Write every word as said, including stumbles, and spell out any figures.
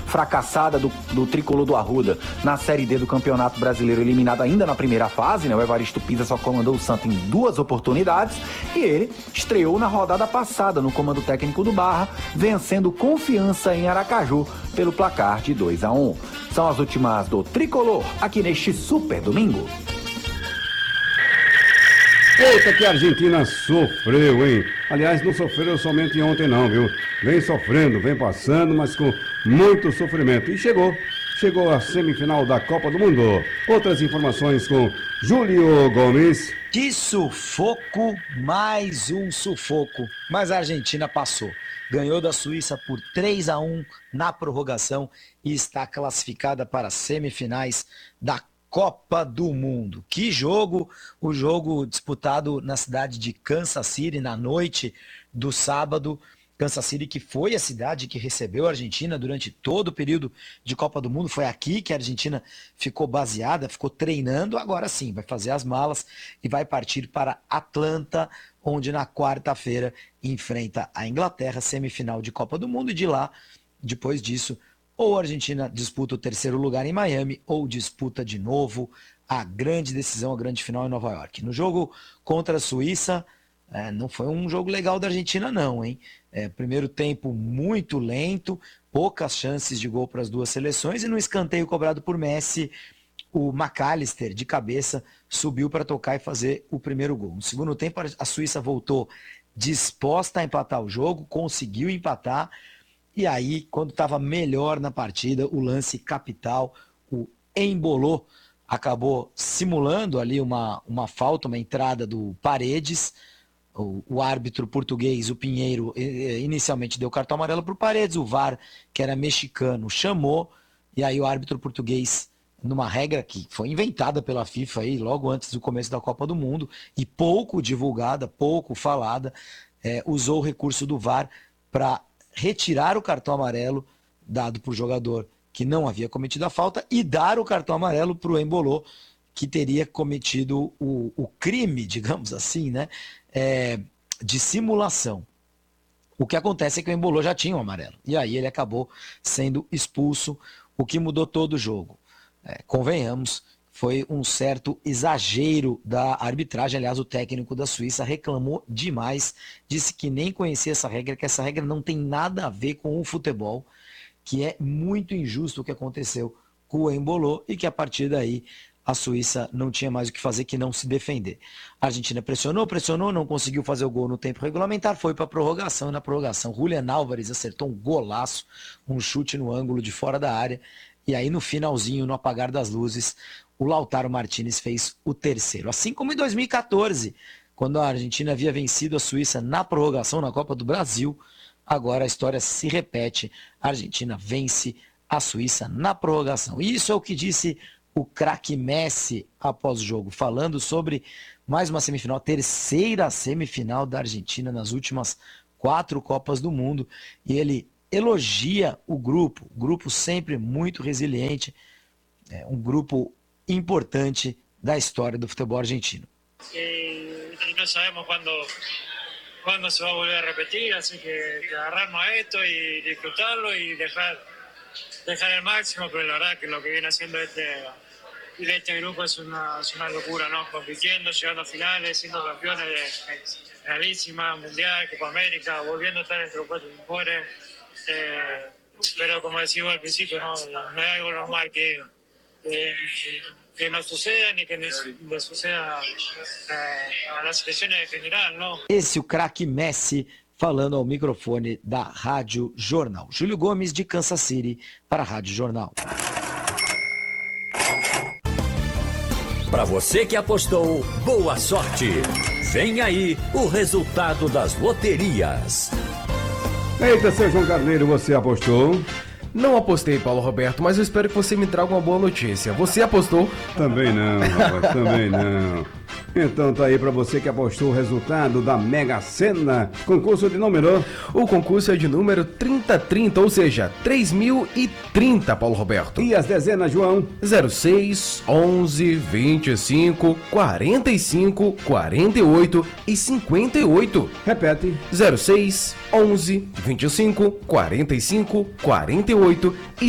fracassada do, do tricolor do Arruda na Série D do Campeonato Brasileiro, eliminado ainda na primeira fase, né? O Evaristo Pisa só comandou o Santa em duas oportunidades e ele estreou na rodada passada no comando técnico do Barra, vencendo Confiança em Aracaju pelo placar de dois a um. São as últimas do tricolor aqui neste super domingo. Eita, que a Argentina sofreu, hein? Aliás, não sofreu somente ontem não, viu? Vem sofrendo, vem passando, mas com muito sofrimento. E chegou, chegou a semifinal da Copa do Mundo. Outras informações com Júlio Gomes. Que sufoco, mais um sufoco. Mas a Argentina passou. Ganhou da Suíça por três a um na prorrogação e está classificada para as semifinais da Copa do Mundo. Que jogo! O jogo disputado na cidade de Kansas City na noite do sábado. Kansas City, que foi a cidade que recebeu a Argentina durante todo o período de Copa do Mundo. Foi aqui que a Argentina ficou baseada, ficou treinando. Agora sim, vai fazer as malas e vai partir para Atlanta, onde na quarta-feira enfrenta a Inglaterra, semifinal de Copa do Mundo. E de lá, depois disso, ou a Argentina disputa o terceiro lugar em Miami, ou disputa de novo a grande decisão, a grande final em Nova York. No jogo contra a Suíça, é, não foi um jogo legal da Argentina não, hein? É, primeiro tempo muito lento, poucas chances de gol para as duas seleções, e no escanteio cobrado por Messi, o McAllister, de cabeça, subiu para tocar e fazer o primeiro gol. No segundo tempo, a Suíça voltou disposta a empatar o jogo, conseguiu empatar. E aí, quando estava melhor na partida, o lance capital, o Embolou, acabou simulando ali uma, uma falta, uma entrada do Paredes. O, o árbitro português, o Pinheiro, inicialmente deu cartão amarelo para o Paredes. O V A R, que era mexicano, chamou. E aí o árbitro português, numa regra que foi inventada pela FIFA aí, logo antes do começo da Copa do Mundo, e pouco divulgada, pouco falada, é, usou o recurso do V A R para retirar o cartão amarelo dado por jogador que não havia cometido a falta e dar o cartão amarelo para o Embolou, que teria cometido o, o crime, digamos assim, né, é, de simulação. O que acontece é que o Embolou já tinha o amarelo, e aí ele acabou sendo expulso, o que mudou todo o jogo. É, convenhamos, foi um certo exagero da arbitragem. Aliás, o técnico da Suíça reclamou demais, disse que nem conhecia essa regra, que essa regra não tem nada a ver com o futebol, que é muito injusto o que aconteceu com o Embolou e que a partir daí a Suíça não tinha mais o que fazer que não se defender. A Argentina pressionou, pressionou, não conseguiu fazer o gol no tempo regulamentar, foi para a prorrogação, e na prorrogação Julián Álvares acertou um golaço, um chute no ângulo de fora da área, e aí no finalzinho, no apagar das luzes, o Lautaro Martínez fez o terceiro. Assim como em dois mil e quatorze, quando a Argentina havia vencido a Suíça na prorrogação na Copa do Brasil, agora a história se repete. A Argentina vence a Suíça na prorrogação. E isso é o que disse o craque Messi após o jogo, falando sobre mais uma semifinal, a terceira semifinal da Argentina nas últimas quatro Copas do Mundo. E ele elogia o grupo, o grupo sempre muito resiliente, é um grupo importante da história do futebol argentino. Y, y no sabemos cuándo, cuándo se va a volver a repetir, así que, que agarrarnos a esto y disfrutarlo y dejar, dejar el máximo, pero la verdad que lo que viene haciendo este, este grupo es una, es una locura, ¿no? Compitiendo, llegando a finales, siendo campeones de Generalísima, Mundial, Copa América, volviendo a estar entre los cuatro mejores, eh, pero como decimos al principio, no, no es algo normal que Eh, que no suceda ni que le suceda eh, a las selecciones en general, ¿no? Esse o craque Messi falando ao microfone da Rádio Jornal. Júlio Gomes, de Kansas City, para a Rádio Jornal. Para você que apostou, boa sorte! Vem aí o resultado das loterias. Eita, seu João Carneiro, você apostou? Não apostei, Paulo Roberto, mas eu espero que você me traga uma boa notícia. Você apostou? Também não, rapaz, também não. Então tá aí pra você que apostou o resultado da Mega Sena, concurso de número. O concurso é de número trinta trinta, ou seja, três mil e trinta, Paulo Roberto. E as dezenas, João? zero seis, onze, vinte e cinco, quarenta e cinco, quarenta e oito e cinquenta e oito. Repete. zero seis, onze, vinte e cinco, quarenta e cinco, quarenta e oito e